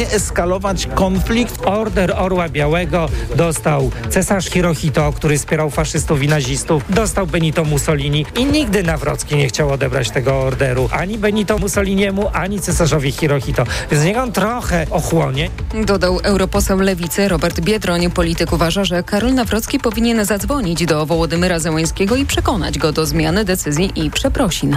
eskalować konflikt. Order Orła Białego dostał cesarz Hirohito, który wspierał faszystów i nazistów. Dostał Benito Mussolini i nigdy Nawrocki nie chciał odebrać tego orderu. Ani Benito Mussoliniemu, ani cesarzowi Hirohito. Z niego on trochę ochłonie. Dodał europoseł Lewicy Robert Biedroń. Polityk uważa, że Karol Nawrocki powinien zadzwonić do Wołodymyra Zełańskiego i przekonać go do zmiany decyzji i przeprosin.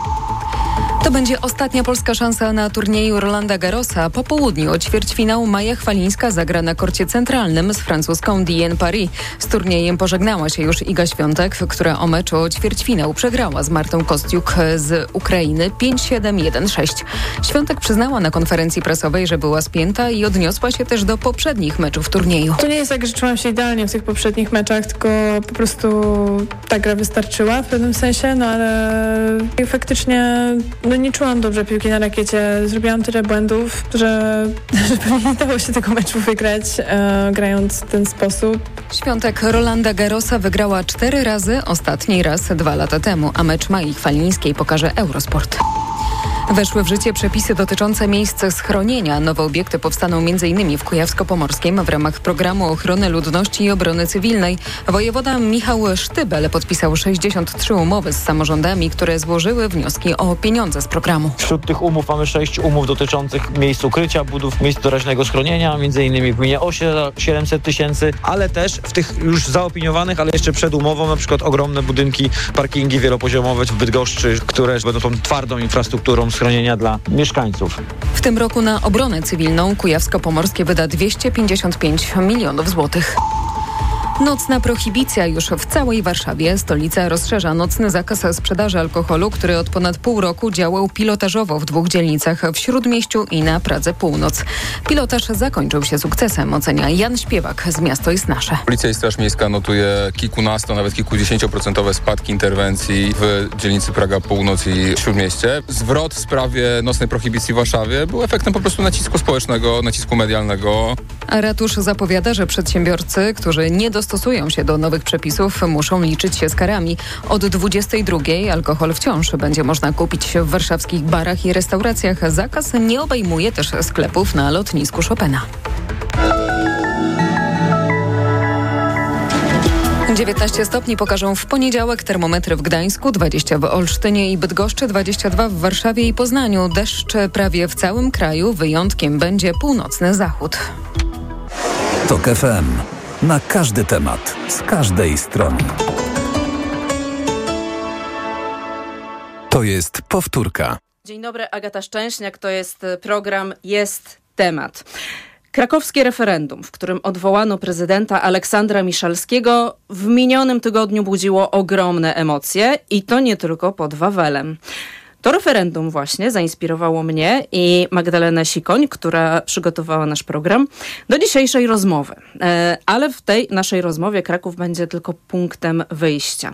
To będzie ostatnia polska szansa na turnieju Rolanda Garrosa. Po południu ćwierćfinał Maja Chwalińska zagra na korcie centralnym z francuską Diane Paris. Z turniejem pożegnała się już Iga Świątek, która o mecz o ćwierćfinał przegrała z Martą Kostiuk z Ukrainy 5-7-1-6. Świątek przyznała na konferencji prasowej, że była spięta i odniosła się też do poprzednich meczów turnieju. To nie jest tak, że czułam się idealnie w tych poprzednich meczach, tylko po prostu ta gra wystarczyła w pewnym sensie, no ale faktycznie nie czułam dobrze piłki na rakiecie. Zrobiłam tyle błędów, że pewnie nie dało się tego meczu wygrać, grając w ten sposób. Świątek Rolanda Garrosa wygrała 4 razy, ostatni raz 2 lata temu, a mecz Mai Chwalińskiej pokaże Eurosport. Weszły w życie przepisy dotyczące miejsc schronienia. Nowe obiekty powstaną m.in. w Kujawsko-Pomorskim w ramach programu ochrony ludności i obrony cywilnej. Wojewoda Michał Sztybel podpisał 63 umowy z samorządami, które złożyły wnioski o pieniądze z programu. Wśród tych umów mamy 6 umów dotyczących miejsc ukrycia, budów miejsc doraźnego schronienia, m.in. w gminie Osie 700 tysięcy, ale też w tych już zaopiniowanych, ale jeszcze przed umową, na przykład ogromne budynki, parkingi wielopoziomowe w Bydgoszczy, które będą tą twardą infrastrukturą schronienia dla mieszkańców. W tym roku na obronę cywilną Kujawsko-Pomorskie wyda 255 milionów złotych. Nocna prohibicja już w całej Warszawie. Stolica rozszerza nocny zakaz sprzedaży alkoholu, który od ponad pół roku działał pilotażowo w 2 dzielnicach w Śródmieściu i na Pradze Północ. Pilotaż zakończył się sukcesem, ocenia Jan Śpiewak z Miasto jest nasze. Policja i Straż Miejska notuje kilkunasto, nawet kilkudziesięcioprocentowe spadki interwencji w dzielnicy Praga Północ i Śródmieście. Zwrot w sprawie nocnej prohibicji w Warszawie był efektem po prostu nacisku społecznego, nacisku medialnego. A ratusz zapowiada, że przedsiębiorcy, którzy nie dostosują się do nowych przepisów, muszą liczyć się z karami. Od 22:00 alkohol wciąż będzie można kupić w warszawskich barach i restauracjach. Zakaz nie obejmuje też sklepów na lotnisku Chopina. 19 stopni pokażą w poniedziałek termometry w Gdańsku, 20 w Olsztynie i Bydgoszczy, 22 w Warszawie i Poznaniu. Deszcz prawie w całym kraju, wyjątkiem będzie północny zachód. TOK FM. Na każdy temat, z każdej strony. To jest powtórka. Dzień dobry, Agata Szczęśniak, to jest program Jest Temat. Krakowskie referendum, w którym odwołano prezydenta Aleksandra Miszalskiego, w minionym tygodniu budziło ogromne emocje i to nie tylko pod Wawelem. To referendum właśnie zainspirowało mnie i Magdalenę Sikoń, która przygotowała nasz program, do dzisiejszej rozmowy. Ale w tej naszej rozmowie Kraków będzie tylko punktem wyjścia.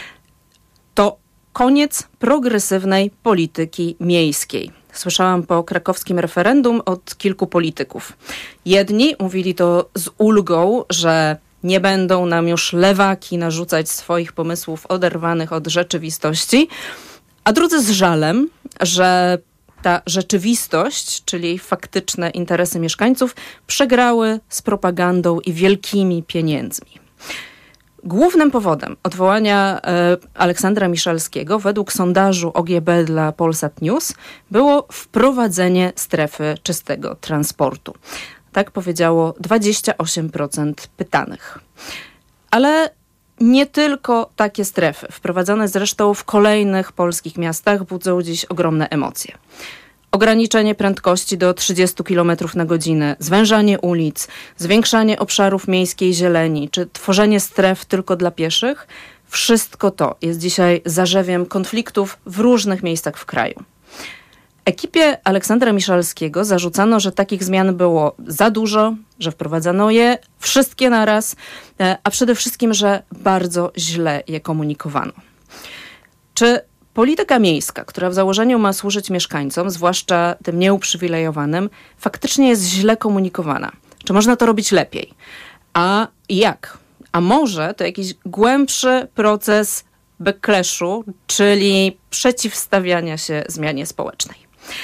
To koniec progresywnej polityki miejskiej. Słyszałam po krakowskim referendum od kilku polityków. Jedni mówili to z ulgą, że nie będą nam już lewaki narzucać swoich pomysłów oderwanych od rzeczywistości, a drudzy z żalem, że ta rzeczywistość, czyli faktyczne interesy mieszkańców, przegrały z propagandą i wielkimi pieniędzmi. Głównym powodem odwołania Aleksandra Miszalskiego według sondażu OGB dla Polsat News było wprowadzenie strefy czystego transportu. Tak powiedziało 28% pytanych. Ale nie tylko takie strefy, wprowadzane zresztą w kolejnych polskich miastach, budzą dziś ogromne emocje. Ograniczenie prędkości do 30 km na godzinę, zwężanie ulic, zwiększanie obszarów miejskiej zieleni, czy tworzenie stref tylko dla pieszych, wszystko to jest dzisiaj zarzewiem konfliktów w różnych miejscach w kraju. Ekipie Aleksandra Miszalskiego zarzucano, że takich zmian było za dużo, że wprowadzano je wszystkie naraz, a przede wszystkim, że bardzo źle je komunikowano. Czy polityka miejska, która w założeniu ma służyć mieszkańcom, zwłaszcza tym nieuprzywilejowanym, faktycznie jest źle komunikowana? Czy można to robić lepiej? A jak? A może to jakiś głębszy proces backlashu, czyli przeciwstawiania się zmianie społecznej?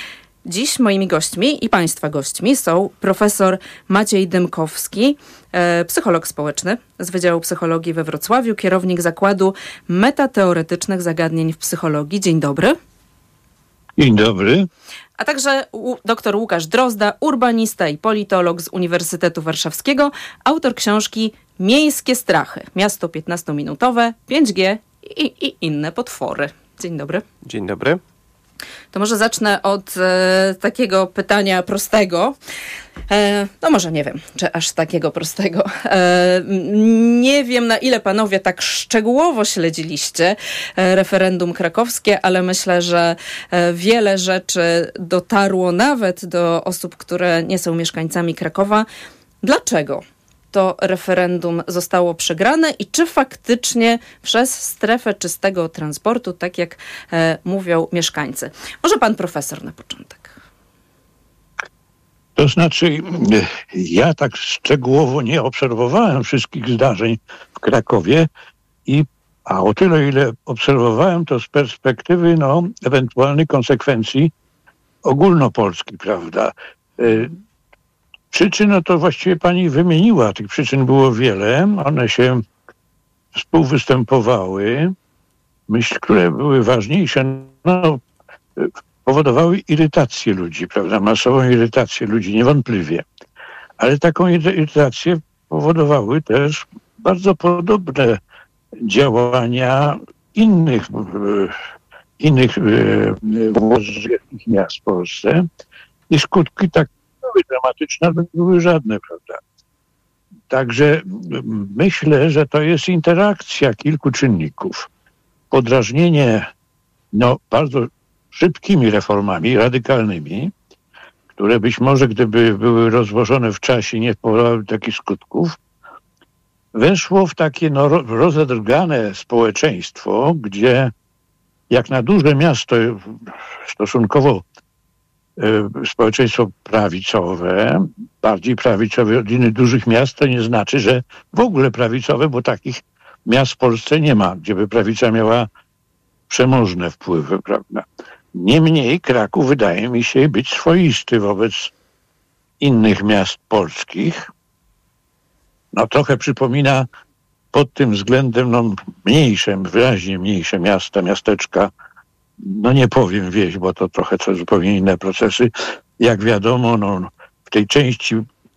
Dziś moimi gośćmi i Państwa gośćmi są profesor Maciej Dymkowski, psycholog społeczny z Wydziału Psychologii we Wrocławiu, kierownik Zakładu Metateoretycznych Zagadnień w Psychologii. Dzień dobry. Dzień dobry. A także dr Łukasz Drozda, urbanista i politolog z Uniwersytetu Warszawskiego, autor książki Miejskie strachy. Miasto 15-minutowe, 5G i inne potwory. Dzień dobry. Dzień dobry. To może zacznę od takiego pytania prostego. No może nie wiem, czy aż takiego prostego. Nie wiem, na ile panowie tak szczegółowo śledziliście referendum krakowskie, ale myślę, że wiele rzeczy dotarło nawet do osób, które nie są mieszkańcami Krakowa. Dlaczego to referendum zostało przegrane i czy faktycznie przez strefę czystego transportu, tak jak mówią mieszkańcy? Może pan profesor na początek. To znaczy, ja tak szczegółowo nie obserwowałem wszystkich zdarzeń w Krakowie, a o tyle, ile obserwowałem, to z perspektywy ewentualnych konsekwencji ogólnopolskich, prawda? Przyczyn, to właściwie pani wymieniła. Tych przyczyn było wiele. One się współwystępowały. Myślę, które były ważniejsze, powodowały irytację ludzi, prawda? Masową irytację ludzi, niewątpliwie. Ale taką irytację powodowały też bardzo podobne działania innych miast w Polsce. I skutki tak dramatyczne były żadne, prawda? Także myślę, że to jest interakcja kilku czynników. Podrażnienie bardzo szybkimi reformami, radykalnymi, które być może, gdyby były rozłożone w czasie, nie wprowadzały takich skutków, weszło w takie rozedrgane społeczeństwo, gdzie jak na duże miasto stosunkowo społeczeństwo prawicowe, bardziej prawicowe od innych dużych miast, to nie znaczy, że w ogóle prawicowe, bo takich miast w Polsce nie ma, gdzie by prawica miała przemożne wpływy, prawda? Niemniej Kraków wydaje mi się być swoisty wobec innych miast polskich. Trochę przypomina pod tym względem wyraźnie mniejsze miasta, miasteczka, nie powiem wieś, bo to trochę zupełnie inne procesy. Jak wiadomo, w tej części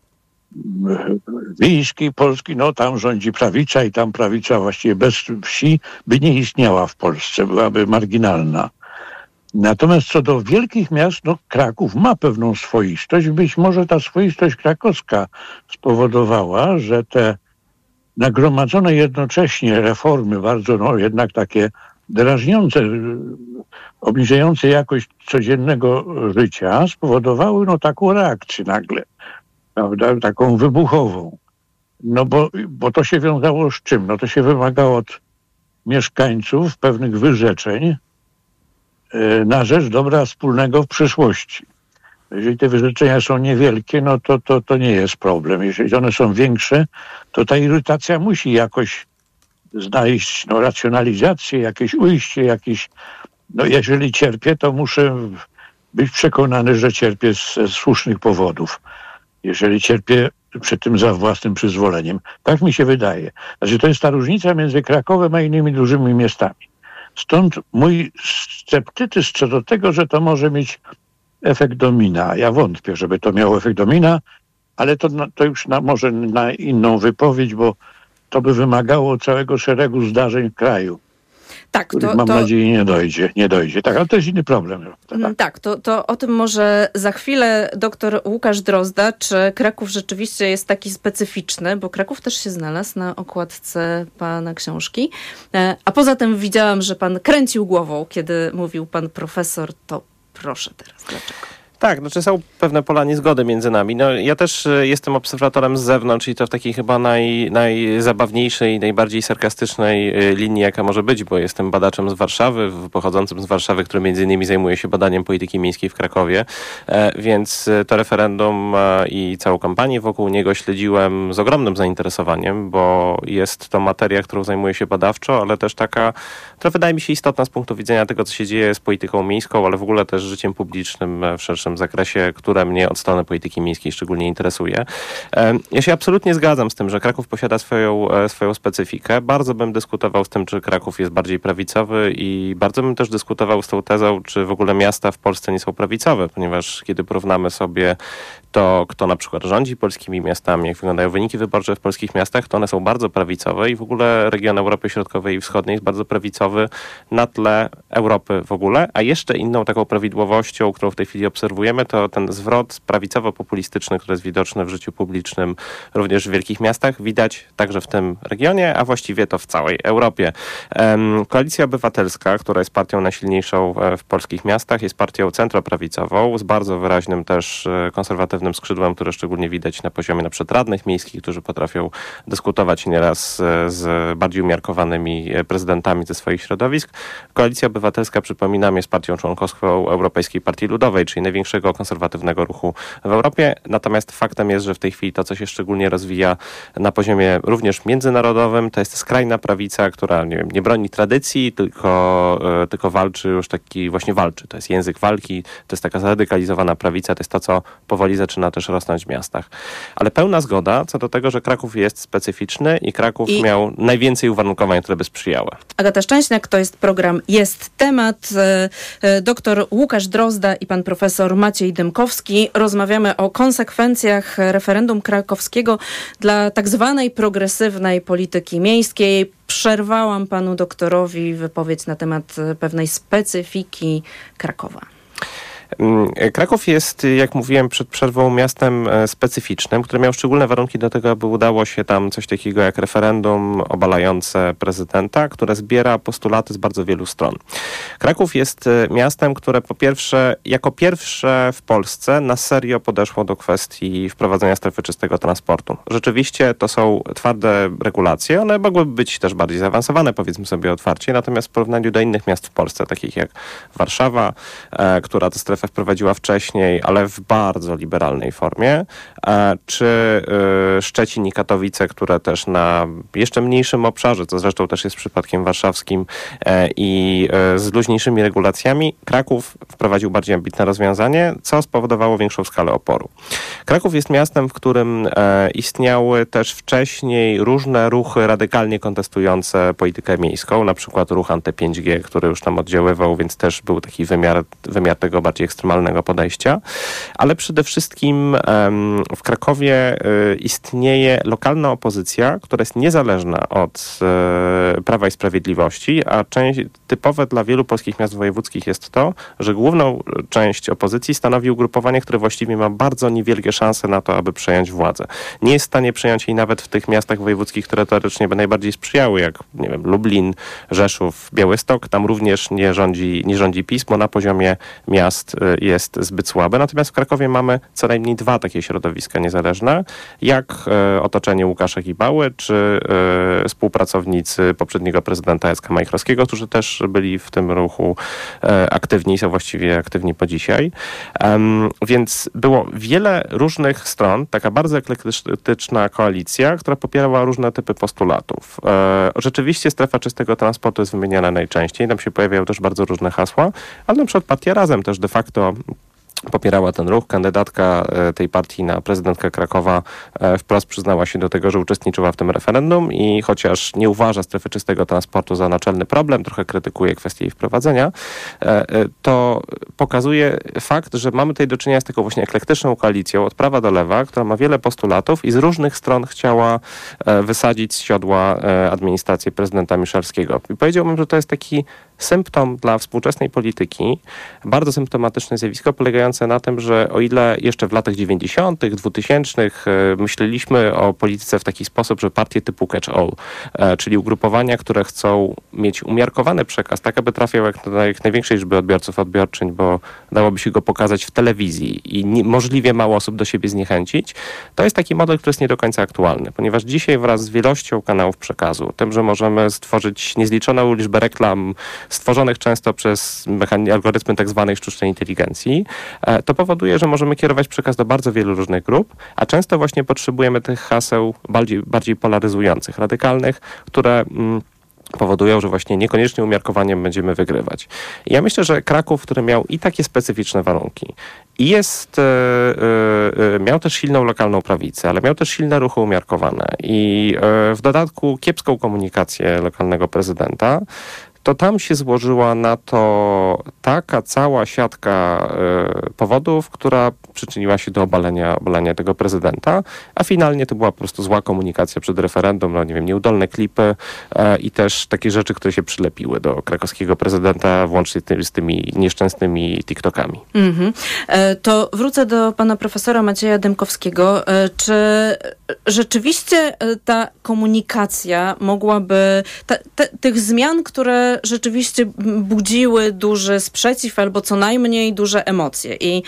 wiejskiej Polski, tam rządzi prawica i tam prawica właściwie bez wsi by nie istniała w Polsce, byłaby marginalna. Natomiast co do wielkich miast, Kraków ma pewną swoistość. Być może ta swoistość krakowska spowodowała, że te nagromadzone jednocześnie reformy, bardzo jednak takie drażniące, obniżające jakość codziennego życia, spowodowały taką reakcję nagle, prawda, taką wybuchową. Bo to się wiązało z czym? To się wymagało od mieszkańców pewnych wyrzeczeń na rzecz dobra wspólnego w przyszłości. Jeżeli te wyrzeczenia są niewielkie, to nie jest problem. Jeżeli one są większe, to ta irytacja musi jakoś znaleźć racjonalizację, jakieś ujście, jeżeli cierpię, to muszę być przekonany, że cierpię ze słusznych powodów. Jeżeli cierpię przy tym za własnym przyzwoleniem. Tak mi się wydaje. Znaczy, to jest ta różnica między Krakowem a innymi dużymi miastami. Stąd mój sceptycyzm co do tego, że to może mieć efekt domina. Ja wątpię, żeby to miało efekt domina, ale to już może na inną wypowiedź, bo to by wymagało całego szeregu zdarzeń w kraju. Tak, mam nadzieję nie dojdzie. Tak, ale to jest inny problem. Tak, to o tym może za chwilę dr Łukasz Drozda, czy Kraków rzeczywiście jest taki specyficzny, bo Kraków też się znalazł na okładce pana książki. A poza tym widziałam, że pan kręcił głową, kiedy mówił pan profesor, to proszę teraz, dlaczego? Tak, są pewne pola niezgody między nami. Ja też jestem obserwatorem z zewnątrz i to w takiej chyba najzabawniejszej, najbardziej sarkastycznej linii, jaka może być, bo jestem badaczem z Warszawy, pochodzącym z Warszawy, który między innymi zajmuje się badaniem polityki miejskiej w Krakowie, więc to referendum i całą kampanię wokół niego śledziłem z ogromnym zainteresowaniem, bo jest to materia, którą zajmuję się badawczo, ale też taka, która wydaje mi się istotna z punktu widzenia tego, co się dzieje z polityką miejską, ale w ogóle też życiem publicznym w szerszym najszerszym zakresie, które mnie od strony polityki miejskiej szczególnie interesuje. Ja się absolutnie zgadzam z tym, że Kraków posiada swoją specyfikę. Bardzo bym dyskutował z tym, czy Kraków jest bardziej prawicowy i bardzo bym też dyskutował z tą tezą, czy w ogóle miasta w Polsce nie są prawicowe, ponieważ kiedy porównamy sobie to, kto na przykład rządzi polskimi miastami, jak wyglądają wyniki wyborcze w polskich miastach, to one są bardzo prawicowe i w ogóle region Europy Środkowej i Wschodniej jest bardzo prawicowy na tle Europy w ogóle, a jeszcze inną taką prawidłowością, którą w tej chwili obserwujemy, to ten zwrot prawicowo-populistyczny, który jest widoczny w życiu publicznym również w wielkich miastach, widać także w tym regionie, a właściwie to w całej Europie. Koalicja Obywatelska, która jest partią najsilniejszą w polskich miastach, jest partią centroprawicową, z bardzo wyraźnym też konserwatywnym skrzydłem, które szczególnie widać na poziomie na przykład radnych miejskich, którzy potrafią dyskutować nieraz z bardziej umiarkowanymi prezydentami ze swoich środowisk. Koalicja Obywatelska, przypominam, jest partią członkowską Europejskiej Partii Ludowej, czyli największego konserwatywnego ruchu w Europie. Natomiast faktem jest, że w tej chwili to, co się szczególnie rozwija na poziomie również międzynarodowym, to jest skrajna prawica, która nie broni tradycji, tylko walczy już walczy. To jest język walki, to jest taka zaradykalizowana prawica, to jest to, co powoli zaczyna też rosnąć w miastach. Ale pełna zgoda co do tego, że Kraków jest specyficzny i Kraków miał najwięcej uwarunkowań, które by sprzyjały. Agata Szczęśniak, to jest program Jest Temat. Doktor Łukasz Drozda i pan profesor Maciej Dymkowski. Rozmawiamy o konsekwencjach referendum krakowskiego dla tak zwanej progresywnej polityki miejskiej. Przerwałam panu doktorowi wypowiedź na temat pewnej specyfiki Krakowa. Kraków jest, jak mówiłem przed przerwą, miastem specyficznym, które miało szczególne warunki do tego, aby udało się tam coś takiego jak referendum obalające prezydenta, które zbiera postulaty z bardzo wielu stron. Kraków jest miastem, które po pierwsze, jako pierwsze w Polsce na serio podeszło do kwestii wprowadzenia strefy czystego transportu. Rzeczywiście to są twarde regulacje, one mogłyby być też bardziej zaawansowane, powiedzmy sobie otwarcie, natomiast w porównaniu do innych miast w Polsce, takich jak Warszawa, która tę strefę wprowadziła wcześniej, ale w bardzo liberalnej formie, czy Szczecin i Katowice, które też na jeszcze mniejszym obszarze, co zresztą też jest przypadkiem warszawskim i z luźniejszymi regulacjami, Kraków wprowadził bardziej ambitne rozwiązanie, co spowodowało większą skalę oporu. Kraków jest miastem, w którym istniały też wcześniej różne ruchy radykalnie kontestujące politykę miejską, na przykład ruch anty-5G, który już tam oddziaływał, więc też był taki wymiar tego bardziej ekstremalnego podejścia, ale przede wszystkim w Krakowie istnieje lokalna opozycja, która jest niezależna od Prawa i Sprawiedliwości, a typowe dla wielu polskich miast wojewódzkich jest to, że główną część opozycji stanowi ugrupowanie, które właściwie ma bardzo niewielkie szanse na to, aby przejąć władzę. Nie jest w stanie przejąć jej nawet w tych miastach wojewódzkich, które teoretycznie by najbardziej sprzyjały, jak Lublin, Rzeszów, Białystok. Tam również nie rządzi PiS, bo na poziomie miast jest zbyt słabe. Natomiast w Krakowie mamy co najmniej dwa takie środowiska niezależne, jak otoczenie Łukasza Gibały, czy współpracownicy poprzedniego prezydenta Jacka Majchrowskiego, którzy też byli w tym ruchu aktywni i są właściwie aktywni po dzisiaj. Więc było wiele różnych stron, taka bardzo eklektyczna koalicja, która popierała różne typy postulatów. Rzeczywiście strefa czystego transportu jest wymieniana najczęściej, tam się pojawiają też bardzo różne hasła, ale na przykład Partia Razem też de facto popierała ten ruch. Kandydatka tej partii na prezydentkę Krakowa wprost przyznała się do tego, że uczestniczyła w tym referendum i chociaż nie uważa strefy czystego transportu za naczelny problem, trochę krytykuje kwestię jej wprowadzenia, to pokazuje fakt, że mamy tutaj do czynienia z taką właśnie eklektyczną koalicją od prawa do lewa, która ma wiele postulatów i z różnych stron chciała wysadzić z siodła administrację prezydenta Miszalskiego. I powiedziałbym, że to jest taki symptom dla współczesnej polityki, bardzo symptomatyczne zjawisko polegające na tym, że o ile jeszcze w latach 90., 2000 myśleliśmy o polityce w taki sposób, że partie typu catch-all, czyli ugrupowania, które chcą mieć umiarkowany przekaz, tak aby trafiał jak największej liczby odbiorców, odbiorczyń, bo dałoby się go pokazać w telewizji i możliwie mało osób do siebie zniechęcić, to jest taki model, który jest nie do końca aktualny, ponieważ dzisiaj wraz z wielością kanałów przekazu, tym, że możemy stworzyć niezliczoną liczbę reklam stworzonych często przez algorytmy tak zwanej sztucznej inteligencji, to powoduje, że możemy kierować przekaz do bardzo wielu różnych grup, a często właśnie potrzebujemy tych haseł bardziej polaryzujących, radykalnych, które powodują, że właśnie niekoniecznie umiarkowaniem będziemy wygrywać. I ja myślę, że Kraków, który miał i takie specyficzne warunki, i miał też silną lokalną prawicę, ale miał też silne ruchy umiarkowane i w dodatku kiepską komunikację lokalnego prezydenta, to tam się złożyła na to taka cała siatka powodów, która przyczyniła się do obalenia tego prezydenta, a finalnie to była po prostu zła komunikacja przed referendum, nieudolne klipy i też takie rzeczy, które się przylepiły do krakowskiego prezydenta, włącznie z tymi nieszczęsnymi TikTokami. To wrócę do pana profesora Macieja Dymkowskiego. Czy rzeczywiście ta komunikacja mogłaby, tych zmian, które rzeczywiście budziły duży sprzeciw albo co najmniej duże emocje i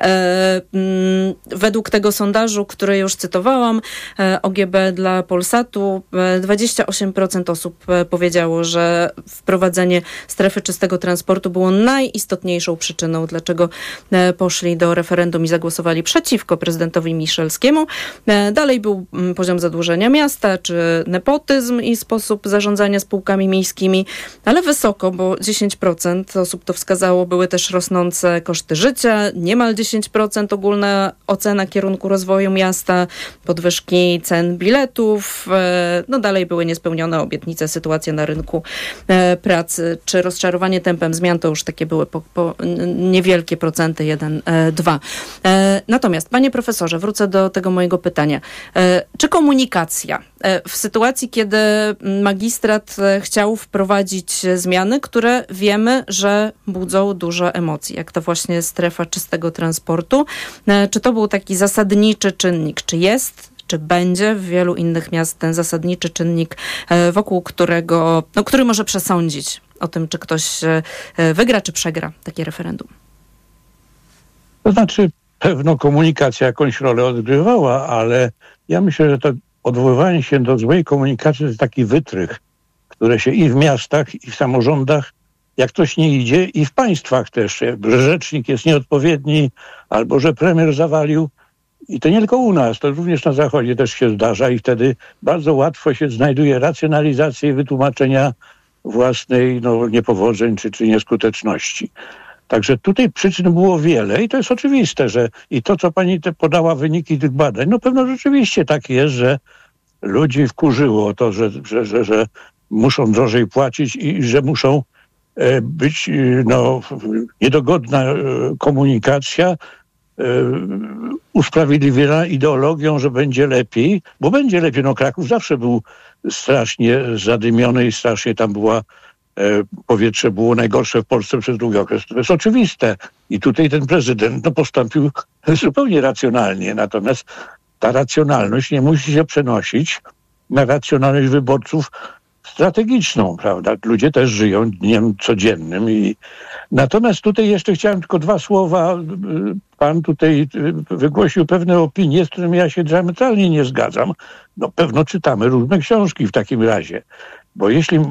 według tego sondażu, który już cytowałam, OGB dla Polsatu, 28% osób powiedziało, że wprowadzenie strefy czystego transportu było najistotniejszą przyczyną, dlaczego poszli do referendum i zagłosowali przeciwko prezydentowi Miszalskiemu. Dalej był poziom zadłużenia miasta, czy nepotyzm i sposób zarządzania spółkami miejskimi, ale wysoko, bo 10% osób to wskazało, były też rosnące koszty życia, niemal 10% ogólna ocena kierunku rozwoju miasta, podwyżki cen biletów, dalej były niespełnione obietnice, sytuacja na rynku pracy, czy rozczarowanie tempem zmian, to już takie były po niewielkie procenty, 1-2. Natomiast, panie profesorze, wrócę do tego mojego pytania. Czy komunikacja w sytuacji, kiedy magistrat chciał wprowadzić zmiany, które wiemy, że budzą dużo emocji, jak to właśnie strefa czystego transportu, czy to był taki zasadniczy czynnik? Czy jest, czy będzie w wielu innych miast ten zasadniczy czynnik, wokół którego, który może przesądzić o tym, czy ktoś wygra, czy przegra takie referendum? To znaczy, pewno komunikacja jakąś rolę odgrywała, ale ja myślę, że to odwoływanie się do złej komunikacji to jest taki wytrych, które się i w miastach, i w samorządach, jak coś nie idzie, i w państwach też, że rzecznik jest nieodpowiedni, albo że premier zawalił. I to nie tylko u nas, to również na Zachodzie też się zdarza i wtedy bardzo łatwo się znajduje racjonalizację i wytłumaczenia własnej niepowodzeń czy nieskuteczności. Także tutaj przyczyn było wiele i to jest oczywiste, że i to, co pani podała wyniki tych badań, pewno rzeczywiście tak jest, że ludzi wkurzyło to, że muszą drożej płacić i że muszą być niedogodna komunikacja, usprawiedliwiona ideologią, że będzie lepiej, bo będzie lepiej. Kraków zawsze był strasznie zadymiony i strasznie tam powietrze było najgorsze w Polsce przez długi okres. To jest oczywiste. I tutaj ten prezydent postąpił zupełnie racjonalnie. Natomiast ta racjonalność nie musi się przenosić na racjonalność wyborców strategiczną, prawda? Ludzie też żyją dniem codziennym. Natomiast tutaj jeszcze chciałem tylko 2 słowa. Pan tutaj wygłosił pewne opinie, z którymi ja się diametralnie nie zgadzam. Pewno czytamy różne książki w takim razie. Bo jeśli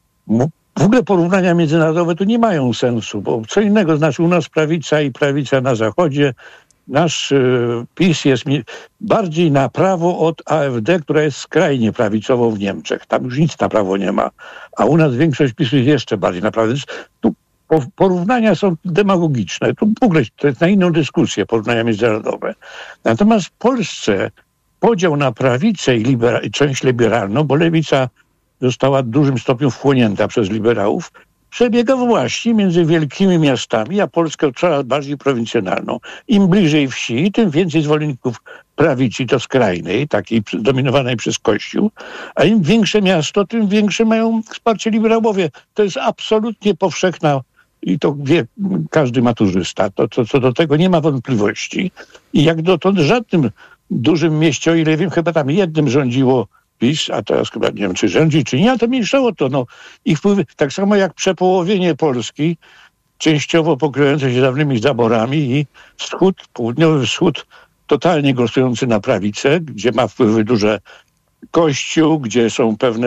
w ogóle porównania międzynarodowe tu nie mają sensu, bo co innego znaczy u nas prawica i prawica na Zachodzie. Nasz PiS jest bardziej na prawo od AfD, która jest skrajnie prawicową w Niemczech. Tam już nic na prawo nie ma. A u nas większość PiS-u jest jeszcze bardziej na prawo. Tu porównania są demagogiczne. Tu w ogóle to jest na inną dyskusję, porównania międzynarodowe. Natomiast w Polsce podział na prawicę i część liberalną, bo lewica została w dużym stopniu wchłonięta przez liberałów, przebiega właśnie między wielkimi miastami, a Polskę coraz bardziej prowincjonalną. Im bliżej wsi, tym więcej zwolenników prawicy, to skrajnej, takiej dominowanej przez Kościół, a im większe miasto, tym większe mają wsparcie liberałowie. To jest absolutnie powszechna i to wie każdy maturzysta. To co do tego nie ma wątpliwości. I jak dotąd w żadnym dużym mieście, o ile wiem, chyba tam jednym rządziło PiS, a teraz chyba nie wiem, czy rządzi, czy nie, ale to mniejszało to. Ich wpływy, tak samo jak przepołowienie Polski, częściowo pokryjące się dawnymi zaborami i wschód, południowy wschód, totalnie głosujący na prawicę, gdzie ma wpływy duże Kościół, gdzie są pewne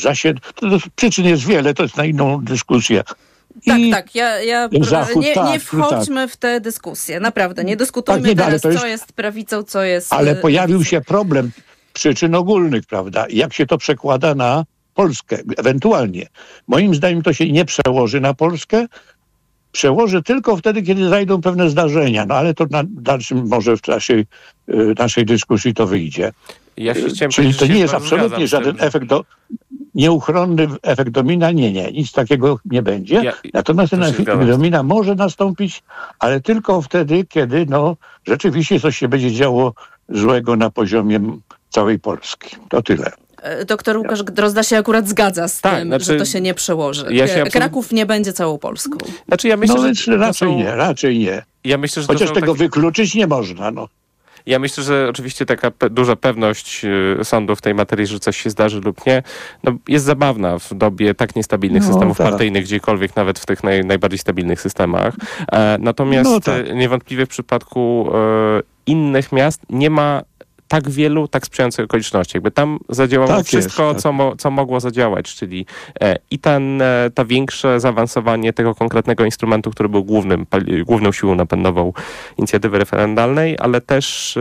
przyczyn jest wiele, to jest na inną dyskusję. Tak. Nie wchodźmy w tę dyskusję. Naprawdę, nie dyskutujmy teraz, co jest prawicą, co jest... Ale pojawił się problem przyczyn ogólnych, prawda? I jak się to przekłada na Polskę, ewentualnie. Moim zdaniem to się nie przełoży na Polskę, przełoży tylko wtedy, kiedy zajdą pewne zdarzenia, no ale to na dalszym może w czasie naszej dyskusji to wyjdzie. Ja się chciałem Czyli to nie jest absolutnie żaden tym, efekt nieuchronny efekt domina, nie, nic takiego nie będzie. Natomiast ten efekt domina może nastąpić, ale tylko wtedy, kiedy rzeczywiście coś się będzie działo złego na poziomie całej Polski. To tyle. Doktor Łukasz Drozda się akurat zgadza z tym, że to się nie przełoży. Kraków nie będzie całą Polską. Ja myślę, że raczej nie. Ja myślę, że chociaż tego wykluczyć nie można. Ja myślę, że oczywiście taka duża pewność sądu w tej materii, że coś się zdarzy lub nie, jest zabawna w dobie tak niestabilnych systemów partyjnych, gdziekolwiek, nawet w tych najbardziej stabilnych systemach. Natomiast niewątpliwie w przypadku innych miast nie ma tak wielu, tak sprzyjających okoliczności. Jakby tam zadziałało wszystko, co mogło zadziałać, czyli i to większe zaawansowanie tego konkretnego instrumentu, który był główną siłą napędową inicjatywy referendalnej, ale też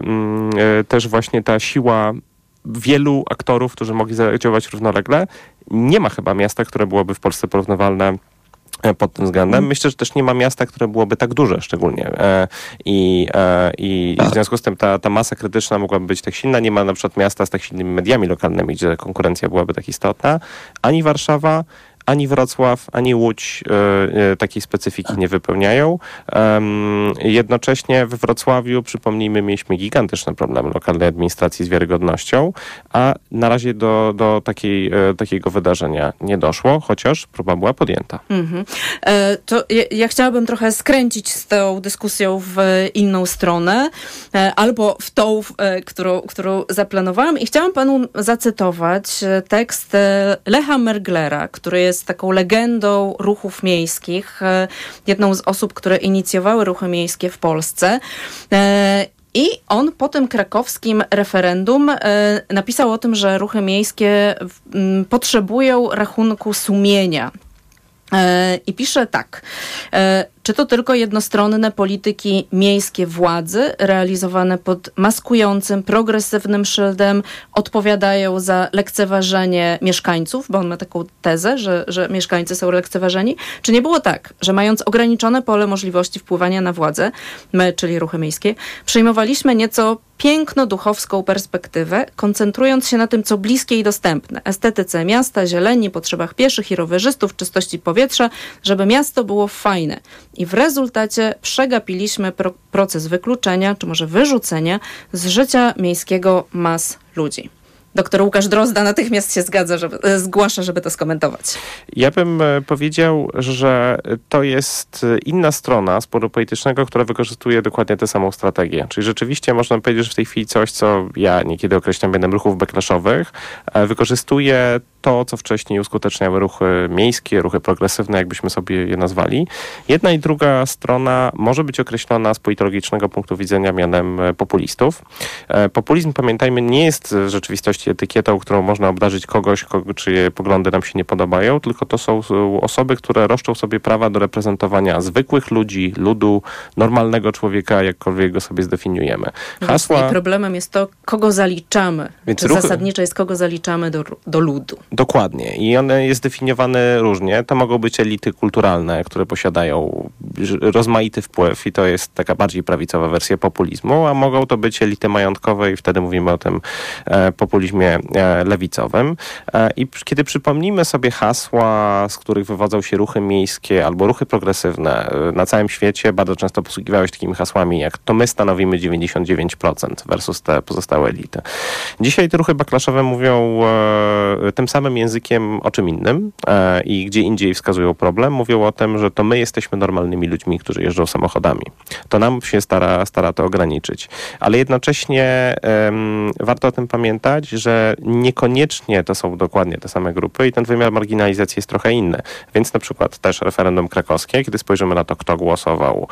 właśnie ta siła wielu aktorów, którzy mogli zadziałać równolegle. Nie ma chyba miasta, które byłoby w Polsce porównywalne pod tym względem. Myślę, że też nie ma miasta, które byłoby tak duże szczególnie. I w związku z tym ta masa krytyczna mogłaby być tak silna. Nie ma na przykład miasta z tak silnymi mediami lokalnymi, gdzie konkurencja byłaby tak istotna. Ani Warszawa, ani Wrocław, ani Łódź takiej specyfiki nie wypełniają. Jednocześnie we Wrocławiu, przypomnijmy, mieliśmy gigantyczny problem lokalnej administracji z wiarygodnością, a na razie do takiego wydarzenia nie doszło, chociaż próba była podjęta. To ja chciałabym trochę skręcić z tą dyskusją w inną stronę, albo w tą, którą zaplanowałam, i chciałam panu zacytować tekst Lecha Merglera, który jest taką legendą ruchów miejskich, jedną z osób, które inicjowały ruchy miejskie w Polsce. I on po tym krakowskim referendum napisał o tym, że ruchy miejskie potrzebują rachunku sumienia. I pisze tak. Czy to tylko jednostronne polityki miejskie władzy realizowane pod maskującym, progresywnym szyldem odpowiadają za lekceważenie mieszkańców, bo on ma taką tezę, że mieszkańcy są lekceważeni? Czy nie było tak, że mając ograniczone pole możliwości wpływania na władzę, my, czyli ruchy miejskie, przyjmowaliśmy nieco piękno-duchowską perspektywę, koncentrując się na tym, co bliskie i dostępne, estetyce miasta, zieleni, potrzebach pieszych i rowerzystów, czystości powietrza, żeby miasto było fajne. I w rezultacie przegapiliśmy proces wykluczenia, czy może wyrzucenia z życia miejskiego mas ludzi. Doktor Łukasz Drozda natychmiast się zgłasza, żeby to skomentować. Ja bym powiedział, że to jest inna strona sporu politycznego, która wykorzystuje dokładnie tę samą strategię. Czyli rzeczywiście można powiedzieć, że w tej chwili coś, co ja niekiedy określam mianem ruchów backlashowych, wykorzystuje to, co wcześniej uskuteczniały ruchy miejskie, ruchy progresywne, jakbyśmy sobie je nazwali. Jedna i druga strona może być określona z politologicznego punktu widzenia mianem populistów. Populizm, pamiętajmy, nie jest w rzeczywistości etykietą, którą można obdarzyć kogoś, czyje poglądy nam się nie podobają, tylko to są osoby, które roszczą sobie prawa do reprezentowania zwykłych ludzi, ludu, normalnego człowieka, jakkolwiek go sobie zdefiniujemy. I problemem jest to, kogo zaliczamy. Więc zasadniczo jest, kogo zaliczamy do ludu. Dokładnie. I one jest definiowane różnie. To mogą być elity kulturalne, które posiadają rozmaity wpływ i to jest taka bardziej prawicowa wersja populizmu, a mogą to być elity majątkowe i wtedy mówimy o tym populizmie lewicowym. I kiedy przypomnimy sobie hasła, z których wywodzą się ruchy miejskie albo ruchy progresywne na całym świecie, bardzo często posługiwały się takimi hasłami jak to my stanowimy 99% versus te pozostałe elity. Dzisiaj te ruchy backlashowe mówią tym samym językiem o czym innym i gdzie indziej wskazują problem, mówią o tym, że to my jesteśmy normalnymi ludźmi, którzy jeżdżą samochodami. To nam się stara to ograniczyć. Ale jednocześnie warto o tym pamiętać, że niekoniecznie to są dokładnie te same grupy i ten wymiar marginalizacji jest trochę inny. Więc na przykład też referendum krakowskie, kiedy spojrzymy na to, kto głosował,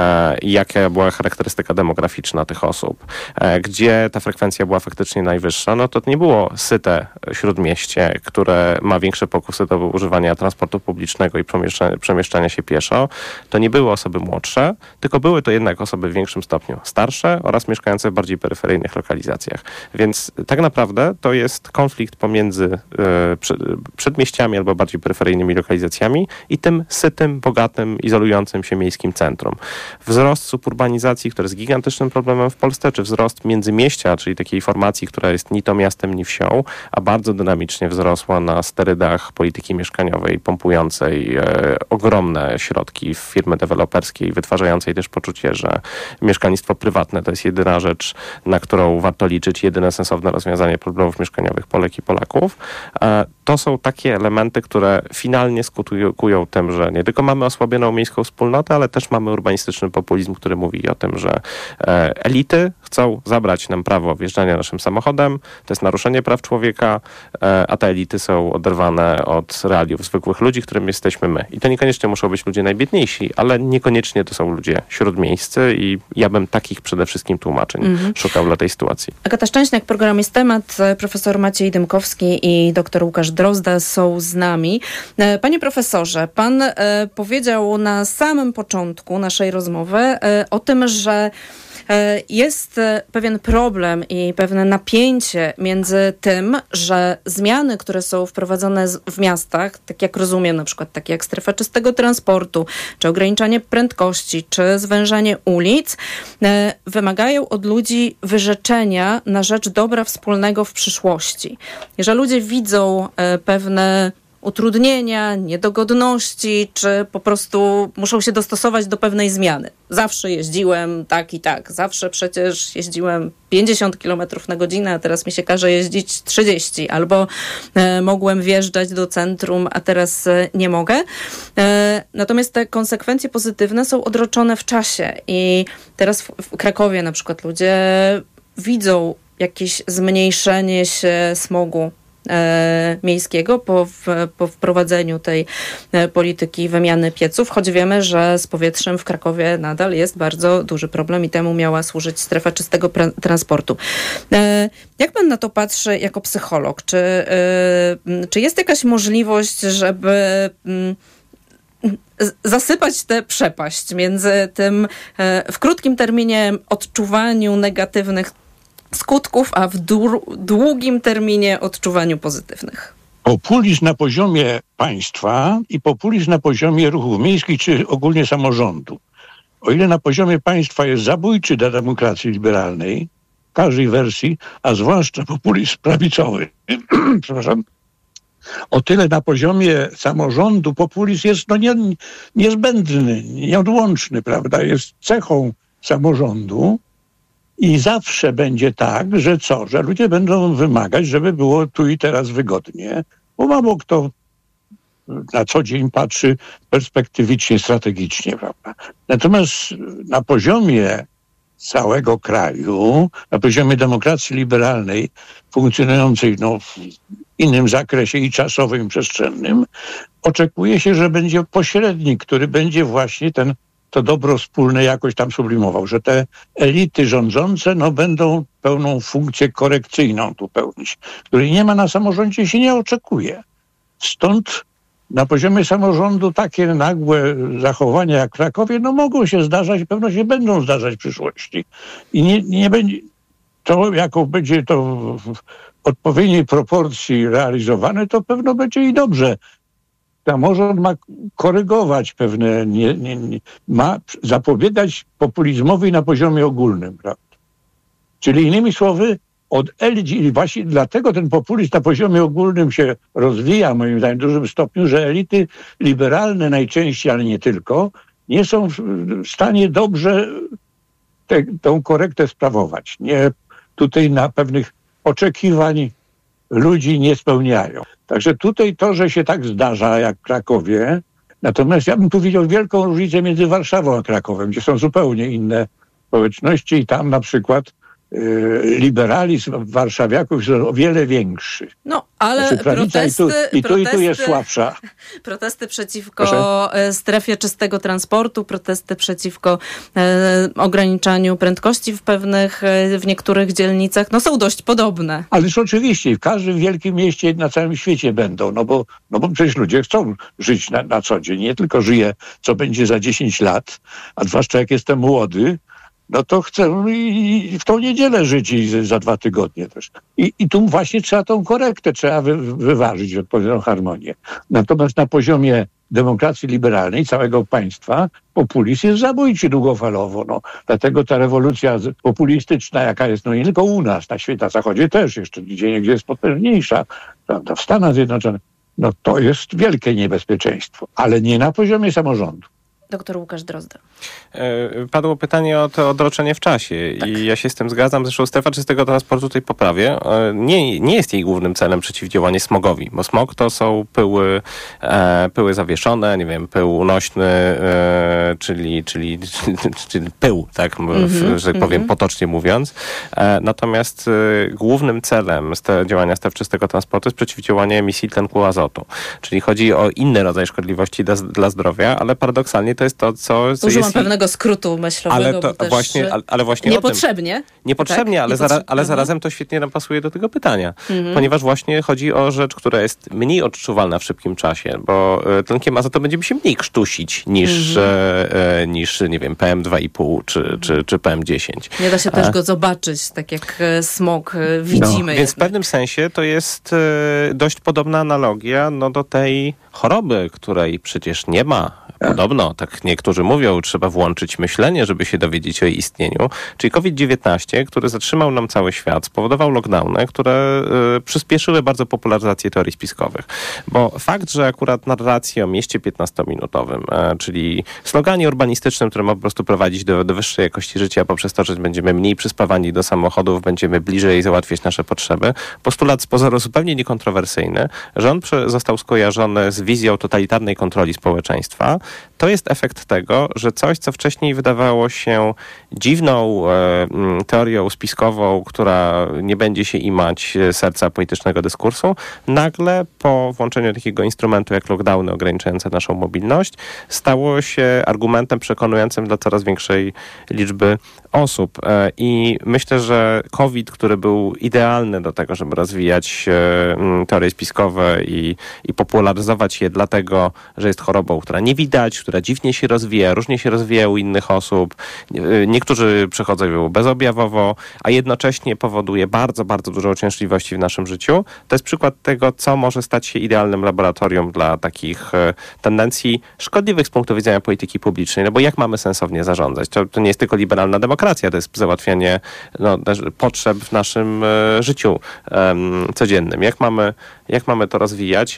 jaka była charakterystyka demograficzna tych osób, gdzie ta frekwencja była faktycznie najwyższa, no to nie było syte śródmieście, które ma większe pokusy do używania transportu publicznego i przemieszczania się pieszo, to nie były osoby młodsze, tylko były to jednak osoby w większym stopniu starsze oraz mieszkające w bardziej peryferyjnych lokalizacjach. Więc tak naprawdę to jest konflikt pomiędzy przedmieściami albo bardziej peryferyjnymi lokalizacjami i tym sytym, bogatym, izolującym się miejskim centrum. Wzrost suburbanizacji, który jest gigantycznym problemem w Polsce, czy wzrost międzymieścia, czyli takiej formacji, która jest ni to miastem, ni wsią, a bardzo dynamicznie wzrosła na sterydach polityki mieszkaniowej, pompującej ogromne środki w firmy deweloperskie, wytwarzającej też poczucie, że mieszkalnictwo prywatne to jest jedyna rzecz, na którą warto liczyć, jedyne sensowne rozwiązanie problemów mieszkaniowych Polek i Polaków. To są takie elementy, które finalnie skutkują tym, że nie tylko mamy osłabioną miejską wspólnotę, ale też mamy urbanistyczny populizm, który mówi o tym, że elity chcą zabrać nam prawo wjeżdżania naszym samochodem, to jest naruszenie praw człowieka, a te elity są oderwane od realiów zwykłych ludzi, którym jesteśmy my. I to niekoniecznie muszą być ludzie najbiedniejsi, ale niekoniecznie to są ludzie śródmiejscy i ja bym takich przede wszystkim tłumaczeń szukał dla tej sytuacji. Agata Szczęśniak, program Jest Temat, profesor Maciej Dymkowski i dr Łukasz Drozda są z nami. Panie profesorze, pan powiedział na samym początku naszej rozmowy o tym, że jest pewien problem i pewne napięcie między tym, że zmiany, które są wprowadzone w miastach, tak jak rozumiem, na przykład takie jak strefa czystego transportu, czy ograniczanie prędkości, czy zwężanie ulic, wymagają od ludzi wyrzeczenia na rzecz dobra wspólnego w przyszłości. I że ludzie widzą pewne utrudnienia, niedogodności, czy po prostu muszą się dostosować do pewnej zmiany. Zawsze jeździłem tak i tak. Zawsze przecież jeździłem 50 km na godzinę, a teraz mi się każe jeździć 30. Albo mogłem wjeżdżać do centrum, a teraz nie mogę. Natomiast te konsekwencje pozytywne są odroczone w czasie. I teraz w Krakowie na przykład ludzie widzą jakieś zmniejszenie się smogu miejskiego po wprowadzeniu tej polityki wymiany pieców, choć wiemy, że z powietrzem w Krakowie nadal jest bardzo duży problem i temu miała służyć strefa czystego transportu. Jak pan na to patrzy jako psycholog? Czy jest jakaś możliwość, żeby zasypać tę przepaść między tym w krótkim terminie odczuwaniu negatywnych skutków, a w długim terminie odczuwaniu pozytywnych? Populizm na poziomie państwa i populizm na poziomie ruchów miejskich czy ogólnie samorządu. O ile na poziomie państwa jest zabójczy dla demokracji liberalnej, w każdej wersji, a zwłaszcza populizm prawicowy, przepraszam, o tyle na poziomie samorządu populizm jest niezbędny, nieodłączny, prawda? Jest cechą samorządu. I zawsze będzie tak, że że ludzie będą wymagać, żeby było tu i teraz wygodnie, bo mało kto na co dzień patrzy perspektywicznie, strategicznie, prawda? Natomiast na poziomie całego kraju, na poziomie demokracji liberalnej, funkcjonującej w innym zakresie i czasowym, i przestrzennym, oczekuje się, że będzie pośrednik, który będzie właśnie to dobro wspólne jakoś tam sublimował, że te elity rządzące będą pełną funkcję korekcyjną tu pełnić, której nie ma na samorządzie, się nie oczekuje. Stąd na poziomie samorządu takie nagłe zachowania jak w Krakowie mogą się zdarzać, pewno się będą zdarzać w przyszłości. I nie będzie to, jaką będzie to w odpowiedniej proporcji realizowane, to pewno będzie i dobrze. Samorząd ma korygować pewne, ma zapobiegać populizmowi na poziomie ogólnym, prawda? Czyli innymi słowy, od elit, i właśnie dlatego ten populizm na poziomie ogólnym się rozwija, moim zdaniem, w dużym stopniu, że elity liberalne najczęściej, ale nie tylko, nie są w stanie dobrze tą korektę sprawować. Nie, tutaj na pewnych oczekiwań ludzi nie spełniają. Także tutaj to, że się tak zdarza jak w Krakowie, natomiast ja bym tu widział wielką różnicę między Warszawą a Krakowem, gdzie są zupełnie inne społeczności i tam na przykład liberalizm warszawiaków jest o wiele większy. Ale znaczy prawica i tu jest słabsza. Protesty przeciwko strefie czystego transportu, protesty przeciwko ograniczaniu prędkości w niektórych dzielnicach, są dość podobne. Ależ oczywiście, w każdym wielkim mieście na całym świecie będą, no bo przecież ludzie chcą żyć na co dzień, nie tylko żyję, co będzie za 10 lat, a zwłaszcza jak jestem młody, no to chcę i w tą niedzielę żyć i za 2 tygodnie też. I tu właśnie trzeba tą korektę, trzeba wyważyć odpowiednią harmonię. Natomiast na poziomie demokracji liberalnej całego państwa populizm jest zabójczy długofalowo. Dlatego ta rewolucja populistyczna, jaka jest nie tylko u nas, na Zachodzie też jeszcze gdzie jest potężniejsza, prawda, w Stanach Zjednoczonych, to jest wielkie niebezpieczeństwo, ale nie na poziomie samorządu. Doktor Łukasz Drozda. Padło pytanie o to odroczenie w czasie i ja się z tym zgadzam. Zresztą strefa czystego transportu tej poprawie nie jest jej głównym celem przeciwdziałanie smogowi, bo smog to są pyły zawieszone, pył unośny, czyli pył, tak, że tak powiem potocznie mówiąc. Natomiast głównym celem działania stref czystego transportu jest przeciwdziałanie emisji tlenku azotu. Czyli chodzi o inny rodzaj szkodliwości dla zdrowia, ale paradoksalnie to jest to, co użyłam pewnego skrótu myślowego, ale właśnie niepotrzebnie. Niepotrzebnie, tak? ale zarazem to świetnie nam pasuje do tego pytania. Ponieważ właśnie chodzi o rzecz, która jest mniej odczuwalna w szybkim czasie, bo tlenkiem azotu będziemy się mniej krztusić niż PM2,5 czy PM10. Nie da się też go zobaczyć, tak jak smog widzimy. Więc w pewnym sensie to jest dość podobna analogia do tej choroby, której przecież nie ma. Podobno, tak niektórzy mówią, trzeba włączyć myślenie, żeby się dowiedzieć o jej istnieniu. Czyli COVID-19, który zatrzymał nam cały świat, spowodował lockdowny, które przyspieszyły bardzo popularyzację teorii spiskowych. Bo fakt, że akurat narracje o mieście 15-minutowym, czyli sloganie urbanistycznym, które ma po prostu prowadzić do wyższej jakości życia poprzez to, że będziemy mniej przyspawani do samochodów, będziemy bliżej załatwiać nasze potrzeby, postulat z pozoru zupełnie niekontrowersyjny, że on został skojarzony z wizją totalitarnej kontroli społeczeństwa, to jest efekt tego, że coś, co wcześniej wydawało się dziwną teorią spiskową, która nie będzie się imać serca politycznego dyskursu, nagle po włączeniu takiego instrumentu jak lockdowny ograniczające naszą mobilność, stało się argumentem przekonującym dla coraz większej liczby osób. I myślę, że COVID, który był idealny do tego, żeby rozwijać teorie spiskowe i popularyzować je dlatego, że jest chorobą, która nie widać, która dziwnie się rozwija, różnie się rozwija u innych osób. Niektórzy przechodzą ją bezobjawowo, a jednocześnie powoduje bardzo, bardzo dużo uciążliwości w naszym życiu. To jest przykład tego, co może stać się idealnym laboratorium dla takich tendencji szkodliwych z punktu widzenia polityki publicznej. Bo jak mamy sensownie zarządzać? To nie jest tylko liberalna demokracja, to jest załatwianie potrzeb w naszym życiu codziennym. Jak mamy to rozwijać,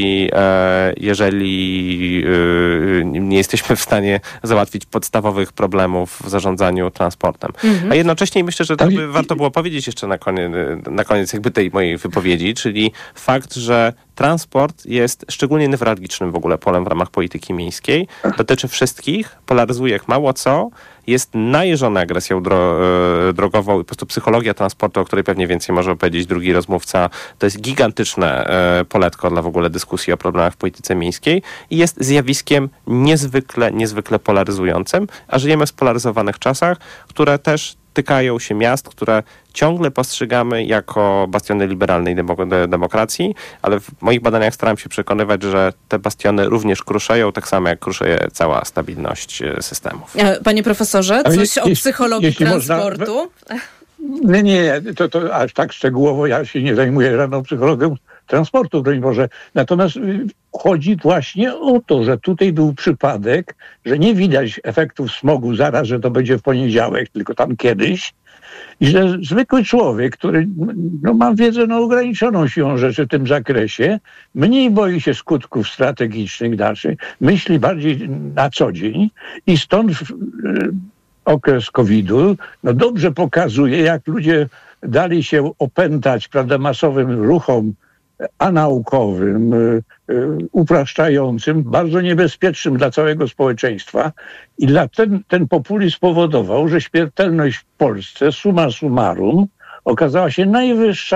jeżeli nie jesteśmy w stanie załatwić podstawowych problemów w zarządzaniu transportem. A jednocześnie myślę, że tak by warto było powiedzieć jeszcze na koniec jakby tej mojej wypowiedzi, czyli fakt, że transport jest szczególnie newralgicznym w ogóle polem w ramach polityki miejskiej. Dotyczy wszystkich, polaryzuje jak mało co, jest najeżona agresją drogową i po prostu psychologia transportu, o której pewnie więcej może opowiedzieć drugi rozmówca, to jest gigantyczne poletko dla w ogóle dyskusji o problemach w polityce miejskiej i jest zjawiskiem niezwykle polaryzującym, a żyjemy w spolaryzowanych czasach, które też tykają się miast, które ciągle postrzegamy jako bastiony liberalnej demokracji, ale w moich badaniach staram się przekonywać, że te bastiony również kruszeją, tak samo jak kruszeje cała stabilność systemów. Panie profesorze, coś o psychologii transportu? Nie, to aż tak szczegółowo ja się nie zajmuję żadną psychologią transportu, broń Boże. Natomiast chodzi właśnie o to, że tutaj był przypadek, że nie widać efektów smogu zaraz, że to będzie w poniedziałek, tylko tam kiedyś. I że zwykły człowiek, który ma wiedzę ograniczoną siłą rzeczy w tym zakresie, mniej boi się skutków strategicznych dalszych, myśli bardziej na co dzień i stąd okres COVID-u dobrze pokazuje, jak ludzie dali się opętać, prawda, masowym ruchom anaukowym, upraszczającym, bardzo niebezpiecznym dla całego społeczeństwa. I ten populizm spowodował, że śmiertelność w Polsce, summa summarum, okazała się najwyższa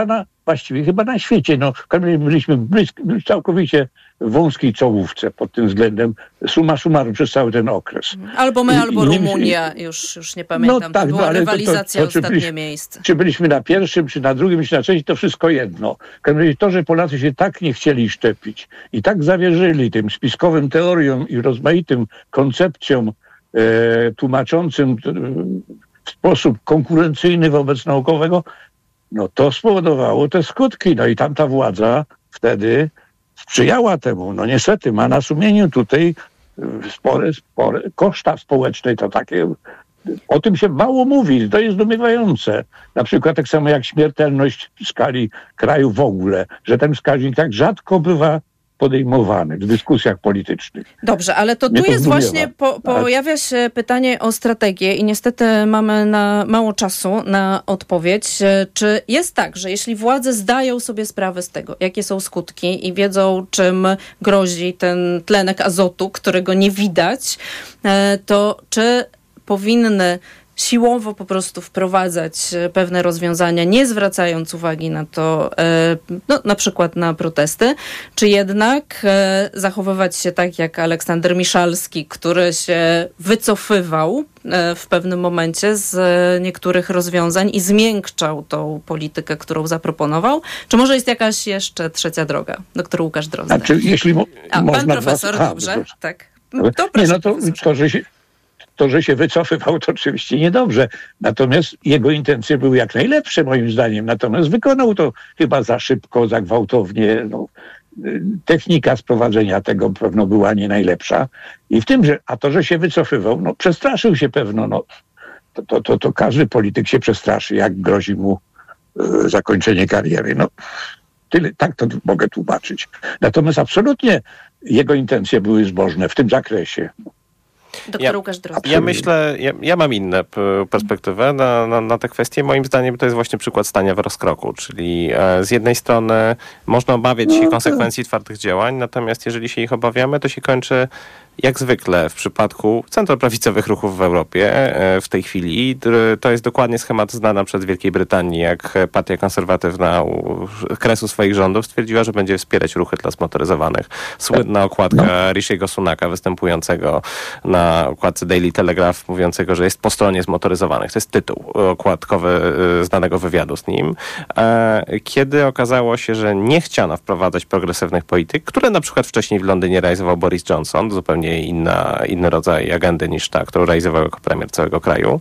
właściwie chyba na świecie. No, byliśmy całkowicie w wąskiej czołówce pod tym względem, summa summarum przez cały ten okres. Albo my, albo Rumunia, już nie pamiętam. No tak, to była ale rywalizacja ostatnie miejsce. Czy byliśmy na pierwszym, czy na drugim, czy na trzecim, to wszystko jedno. To, że Polacy się tak nie chcieli szczepić i tak zawierzyli tym spiskowym teoriom i rozmaitym koncepcjom tłumaczącym w sposób konkurencyjny wobec naukowego, no to spowodowało te skutki. No i tamta władza sprzyjała temu. No niestety ma na sumieniu tutaj spore koszta społeczne, to takie, o tym się mało mówi, to jest zdumiewające. Na przykład tak samo jak śmiertelność w skali kraju w ogóle, że ten wskaźnik tak rzadko bywa podejmowany w dyskusjach politycznych. Dobrze, ale to tu jest właśnie, pojawia się pytanie o strategię i niestety mamy mało czasu na odpowiedź. Czy jest tak, że jeśli władze zdają sobie sprawę z tego, jakie są skutki i wiedzą, czym grozi ten tlenek azotu, którego nie widać, to czy powinny siłowo po prostu wprowadzać pewne rozwiązania, nie zwracając uwagi na to, na przykład na protesty, czy jednak zachowywać się tak jak Aleksander Miszalski, który się wycofywał w pewnym momencie z niektórych rozwiązań i zmiękczał tą politykę, którą zaproponował? Czy może jest jakaś jeszcze trzecia droga? Doktor Łukasz Drozda. Znaczy, jeśli pan profesor, dobrze? Tak. To proszę, to, że się wycofywał, to oczywiście niedobrze. Natomiast jego intencje były jak najlepsze, moim zdaniem. Natomiast wykonał to chyba za szybko, za gwałtownie. Technika sprowadzenia tego pewno była nie najlepsza. I w tym, że się wycofywał, przestraszył się pewno. To każdy polityk się przestraszy, jak grozi mu zakończenie kariery. Tyle, tak to mogę tłumaczyć. Natomiast absolutnie jego intencje były zbożne w tym zakresie. Doktor Łukasz Drozda. Ja myślę, ja mam inną perspektywę na tę kwestię. Moim zdaniem to jest właśnie przykład stania w rozkroku, czyli z jednej strony można obawiać się konsekwencji twardych działań, natomiast jeżeli się ich obawiamy, to się kończy jak zwykle w przypadku centroprawicowych ruchów w Europie w tej chwili. To jest dokładnie schemat znany przed Wielkiej Brytanii, jak partia konserwatywna u kresu swoich rządów stwierdziła, że będzie wspierać ruchy dla zmotoryzowanych. Słynna okładka Rishiego Sunaka występującego na okładce Daily Telegraph, mówiącego, że jest po stronie zmotoryzowanych. To jest tytuł okładkowy znanego wywiadu z nim. Kiedy okazało się, że nie chciano wprowadzać progresywnych polityk, które na przykład wcześniej w Londynie realizował Boris Johnson, zupełnie inny rodzaj agendy niż ta, którą realizował jako premier całego kraju.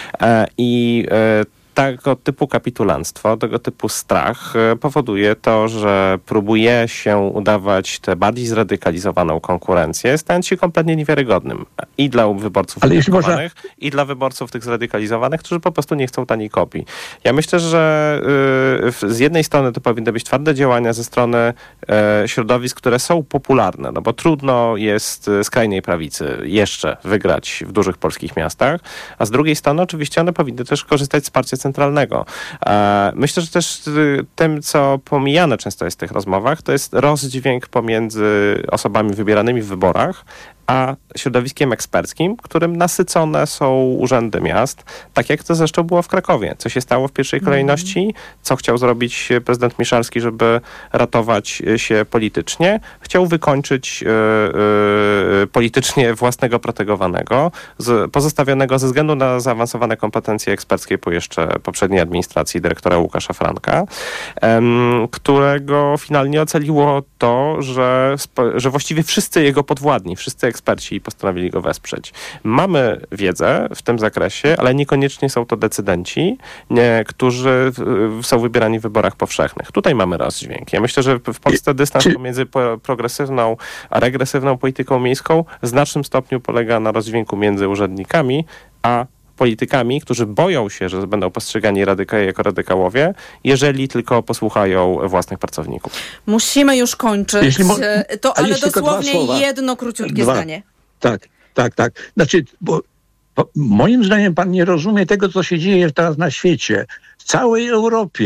Tego typu kapitulanstwo, tego typu strach powoduje to, że próbuje się udawać tę bardziej zradykalizowaną konkurencję, stając się kompletnie niewiarygodnym. I dla wyborców umiarkowanych, i dla wyborców tych zradykalizowanych, którzy po prostu nie chcą taniej kopii. Ja myślę, że z jednej strony to powinny być twarde działania ze strony środowisk, które są popularne, bo trudno jest skrajnej prawicy jeszcze wygrać w dużych polskich miastach, a z drugiej strony oczywiście one powinny też korzystać z wsparcia centralnego. Myślę, że też tym, co pomijane często jest w tych rozmowach, to jest rozdźwięk pomiędzy osobami wybieranymi w wyborach, a środowiskiem eksperckim, którym nasycone są urzędy miast, tak jak to zresztą było w Krakowie. Co się stało w pierwszej kolejności? Co chciał zrobić prezydent Miszalski, żeby ratować się politycznie? Chciał wykończyć politycznie własnego protegowanego, pozostawionego ze względu na zaawansowane kompetencje eksperckie po jeszcze poprzedniej administracji dyrektora Łukasza Franka, którego finalnie ocaliło to, że właściwie wszyscy jego podwładni, wszyscy eksperci postanowili go wesprzeć. Mamy wiedzę w tym zakresie, ale niekoniecznie są to decydenci, którzy są wybierani w wyborach powszechnych. Tutaj mamy rozdźwięk. Ja myślę, że w Polsce dystans pomiędzy progresywną a regresywną polityką miejską w znacznym stopniu polega na rozdźwięku między urzędnikami a politykami, którzy boją się, że będą postrzegani jako radykałowie, jeżeli tylko posłuchają własnych pracowników. Musimy już kończyć, ale dosłownie jedno króciutkie zdanie. Tak. Znaczy, bo moim zdaniem pan nie rozumie tego, co się dzieje teraz na świecie. W całej Europie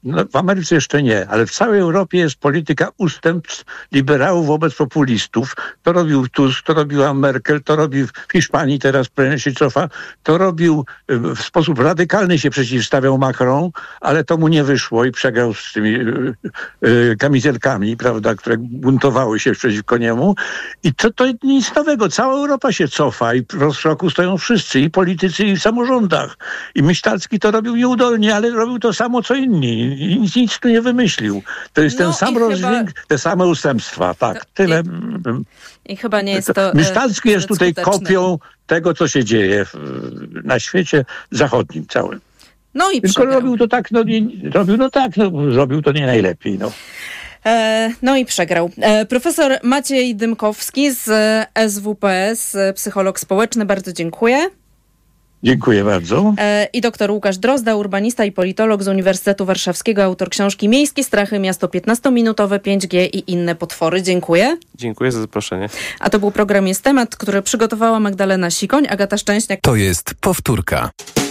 No, w Ameryce jeszcze nie, ale w całej Europie jest polityka ustępstw liberałów wobec populistów. To robił Tusk, to robiła Merkel, to robi w Hiszpanii teraz premier się cofa, to robił w sposób radykalny się przeciwstawiał Macron, ale to mu nie wyszło i przegrał z tymi kamizelkami, prawda, które buntowały się przeciwko niemu. I to nic nowego. Cała Europa się cofa i w rozkroku stoją wszyscy, i politycy, i w samorządach. I Myśtalski to robił nieudolnie, ale robił to samo, co inni. I nic tu nie wymyślił. To jest ten sam rozdźwięk, te same ustępstwa. Tak, tyle. I chyba nie jest to... Myśtalski jest tutaj kopią tego, co się dzieje na świecie zachodnim całym. No i tylko robił to tak, robił to nie najlepiej. No i przegrał. Profesor Maciej Dymkowski z SWPS, psycholog społeczny, bardzo dziękuję. Dziękuję bardzo. I doktor Łukasz Drozda, urbanista i politolog z Uniwersytetu Warszawskiego, autor książki Miejskie strachy, miasto 15-minutowe, 5G i inne potwory. Dziękuję. Dziękuję za zaproszenie. A to był program Jest Temat, który przygotowała Magdalena Sikoń, Agata Szczęśniak. To jest powtórka.